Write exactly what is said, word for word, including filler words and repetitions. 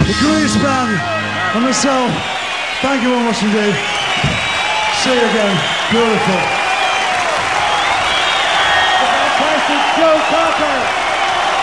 the Grease Band, and myself. Thank you very much indeed. See you again. Beautiful. The fantastic Joe Cocker.